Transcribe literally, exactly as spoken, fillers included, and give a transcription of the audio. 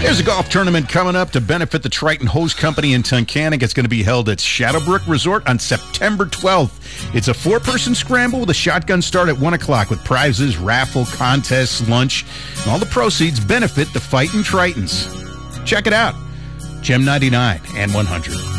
There's a golf tournament coming up to benefit the Triton Hose Company in Tunkhannock. It's going to be held at Shadowbrook Resort on September twelfth. It's a four-person scramble with a shotgun start at one o'clock with prizes, raffle, contests, lunch. And all the proceeds benefit the Fightin' Tritons. Check it out. Gem ninety-nine and one hundred.